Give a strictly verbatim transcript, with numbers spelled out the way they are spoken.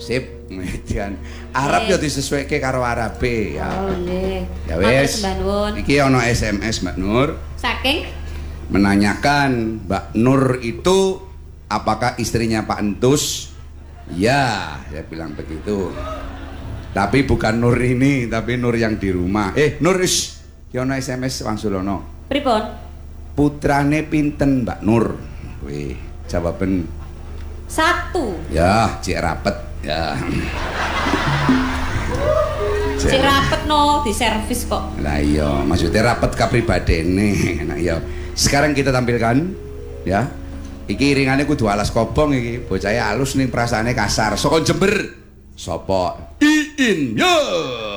Sip, median. Arab yo disesuaike karo Arabe ya. Oh, nggih. Ya wis. Mbak Nur. Iki ana S M S Mbak Nur. Saking Menanyakan Mbak Nur itu apakah istrinya Pak Entus? Ya, saya bilang begitu. Tapi bukan Nur ini, tapi Nur yang di rumah. Eh, Nur is. Ki ana S M S Wangsulono. pripun? Putrane pinten Mbak Nur? Wih, jawaban Satu. ya, cek rapet ya. Cek rapet no, di servis kok. Lah iya, maksudnya rapet kapribadene. Nah iya. Sekarang kita tampilkan ya. Iki iringane kudu alas kobong iki. Bocahe halus ning perasaane kasar. Saka Jember. Sopo? Iin yo.